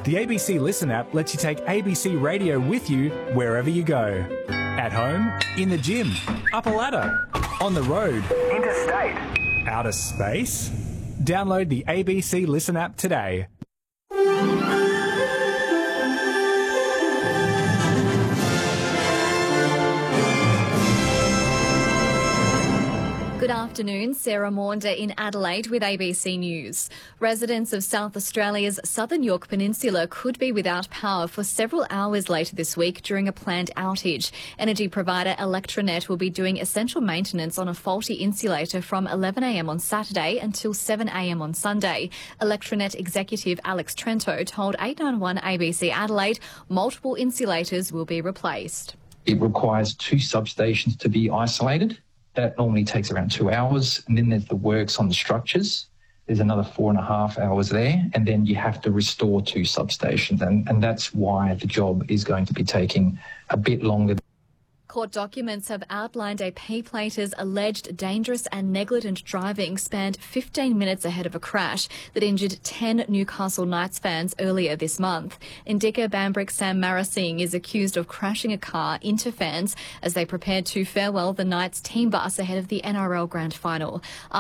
The ABC Listen app lets you take ABC Radio with you wherever you go. At home, in the gym, up a ladder, on the road, interstate, outer space. Download the ABC Listen app today. Good afternoon, Sarah Maunder in Adelaide with ABC News. Residents of South Australia's southern Yorke Peninsula could be without power for several hours later this week during a planned outage. Energy provider Electranet will be doing essential maintenance on a faulty insulator from 11 a.m. on Saturday until 7 a.m. on Sunday. Electranet executive Alex Trento told 891 ABC Adelaide multiple insulators will be replaced. It requires 2 substations to be isolated. That normally takes around 2 hours. And then there's the works on the structures. There's another 4.5 hours there. And then you have to restore 2 substations. And that's why the job is going to be taking a bit longer. Court documents have outlined a P-plater's alleged dangerous and negligent driving spanned 15 minutes ahead of a crash that injured 10 Newcastle Knights fans earlier this month. Indika Bambrick Sam Marasingh is accused of crashing a car into fans as they prepared to farewell the Knights team bus ahead of the NRL Grand Final.